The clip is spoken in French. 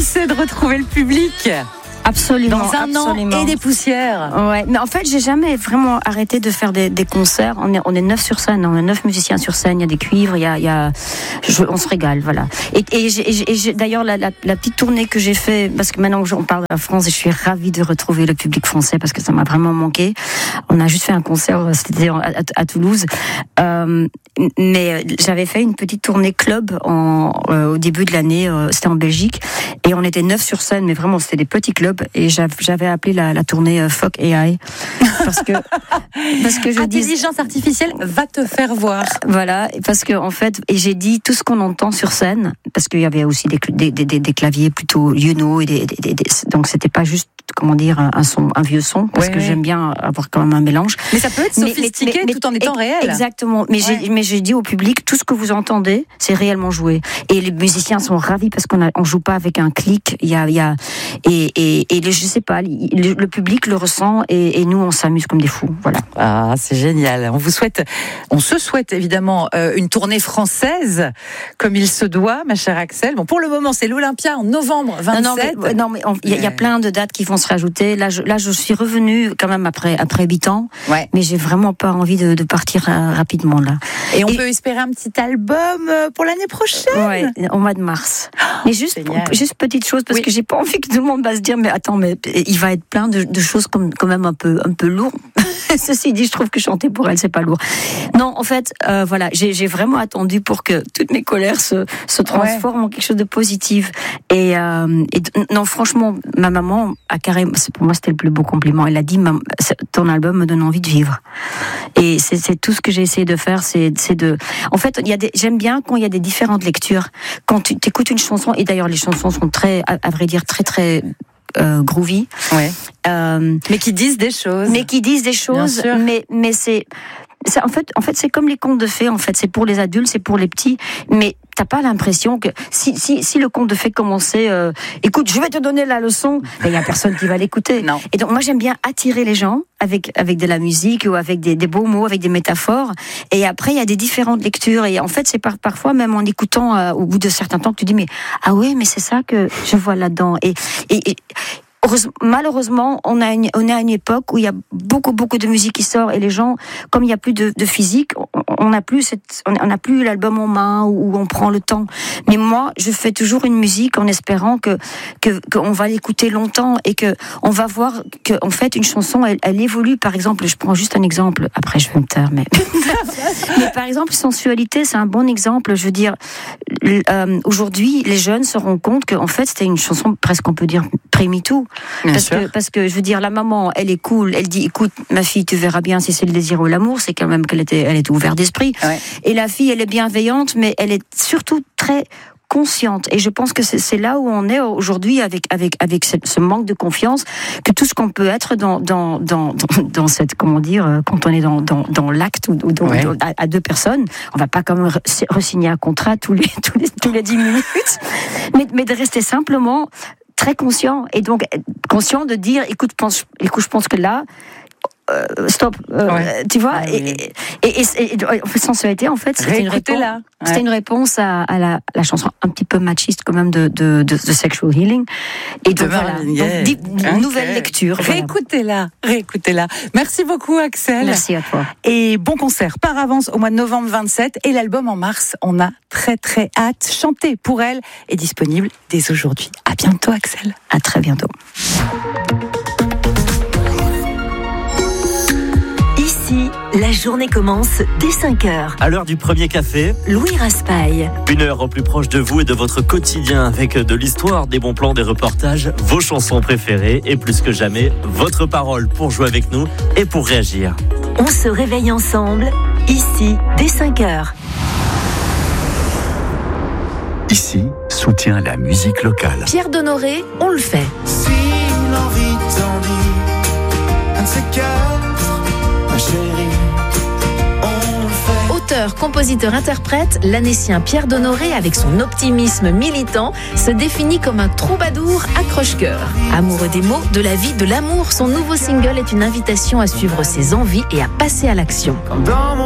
c'est de retrouver le public. Absolument. Dans un an et des poussières. Ouais, mais en fait, j'ai jamais vraiment arrêté de faire des concerts. On est 9 sur scène, on est 9 musiciens sur scène. Il y a des cuivres, on se régale, voilà. Et j'ai d'ailleurs la petite tournée que j'ai fait, parce que maintenant on parle de la France et je suis ravie de retrouver le public français parce que ça m'a vraiment manqué. On a juste fait un concert, c'était à Toulouse. Mais j'avais fait une petite tournée club au début de l'année, c'était en Belgique, et on était 9 sur scène, mais vraiment c'était des petits clubs, et j'avais appelé la tournée Fuck AI parce que je dis intelligence artificielle va te faire voir. Voilà, parce que en fait, et j'ai dit tout ce qu'on entend sur scène, parce qu'il y avait aussi des claviers plutôt Juno, donc c'était pas juste comment dire un vieux son, parce que j'aime bien avoir quand même un mélange. Mais ça peut être sophistiqué tout en étant réel. Exactement. Mais j'ai dit au public, tout ce que vous entendez, c'est réellement joué. Et les musiciens sont ravis parce qu'on joue pas avec un clic. Je sais pas, le public le ressent et nous on s'amuse comme des fous. Voilà. Ah, c'est génial. On se souhaite évidemment une tournée française comme il se doit, ma chère Axel. Bon, pour le moment, c'est l'Olympia en novembre 27. Mais il y a plein de dates qui vont se rajouter. Là, je suis revenue quand même après 8 ans. Ouais. Mais j'ai vraiment pas envie de partir rapidement là. Et on peut espérer un petit album pour l'année prochaine. Ouais, au mois de mars. Mais juste petite chose, parce que j'ai pas envie que tout le monde va se dire, mais attends, mais il va être plein de choses quand même un peu lourd. Ceci dit, je trouve que chanter pour elle, c'est pas lourd. Non, en fait, voilà, j'ai vraiment attendu pour que toutes mes colères se transforment en quelque chose de positif. Et non, franchement, ma maman a carrément, pour moi, c'était le plus beau compliment. Elle a dit, ton album me donne envie de vivre. Et c'est tout ce que j'ai essayé de faire, en fait, j'aime bien quand il y a des différentes lectures. Quand tu écoutes une chanson, et d'ailleurs les chansons sont très, à vrai dire, très très groovy. Ouais. Mais qui disent des choses. Mais c'est en fait c'est comme les contes de fées. En fait, c'est pour les adultes, c'est pour les petits. Mais t'as pas l'impression que si le conte de fées commençait, écoute, je vais te donner la leçon, il y a personne qui va l'écouter. Non. Et donc moi j'aime bien attirer les gens avec de la musique ou avec des beaux mots, avec des métaphores. Et après il y a des différentes lectures. Et en fait c'est parfois même en écoutant au bout de certains temps que tu dis mais ah ouais, mais c'est ça que je vois là-dedans. Et malheureusement, on est à une époque où il y a beaucoup de musique qui sort, et les gens, comme il y a plus de physique, on n'a plus l'album en main où on prend le temps. Mais moi, je fais toujours une musique en espérant qu'on va l'écouter longtemps, et que on va voir que en fait une chanson elle évolue. Par exemple, je prends juste un exemple. Après, je vais me taire, mais par exemple, Sensualité, c'est un bon exemple. Je veux dire, aujourd'hui, les jeunes se rendent compte que en fait, c'était une chanson presque, on peut dire, pré-MeToo. Parce que je veux dire, la maman, elle est cool, elle dit écoute ma fille, tu verras bien si c'est le désir ou l'amour, c'est quand même elle était ouverte d'esprit. Ouais. Et la fille, elle est bienveillante, mais elle est surtout très consciente. Et je pense que c'est là où on est aujourd'hui avec ce manque de confiance, que tout ce qu'on peut être dans cette, comment dire, quand on est dans l'acte ou à deux personnes, on va pas quand même re-signer un contrat tous les 10 minutes, mais de rester simplement très conscient, et donc conscient de dire écoute, je pense que là stop, tu vois, et Sensualité, en fait, c'était une réponse à la chanson un petit peu machiste quand même de Sexual Healing, et donc voilà, une nouvelle lecture. Réécoutez-la. Merci beaucoup, Axel. Merci à toi. Et bon concert par avance au mois de novembre 27, et l'album en mars. On a très très hâte. Chanter pour elle est disponible dès aujourd'hui. À bientôt, Axel. À très bientôt. Ici, la journée commence dès 5h. À l'heure du premier café, Louis Raspail. 1 heure au plus proche de vous et de votre quotidien, avec de l'histoire, des bons plans, des reportages, vos chansons préférées, et plus que jamais, votre parole pour jouer avec nous et pour réagir. On se réveille ensemble, ici, dès 5h. Ici, soutient la musique locale. Pierre Donoré, on le fait. Si l'envie t'en dit, un de ces quatre, ma chérie, on le fait. Auteur, compositeur, interprète, l'Annécien Pierre Donoré, avec son optimisme militant, se définit comme un troubadour accroche-cœur. Amoureux des mots, de la vie, de l'amour, son nouveau single est une invitation à suivre ses envies et à passer à l'action.